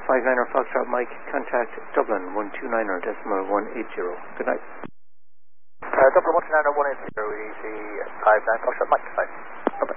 59er Foxtrot Mike, contact Dublin 129.180. Good night. Dublin 129.180, easy 59 Foxtrot Mike, bye.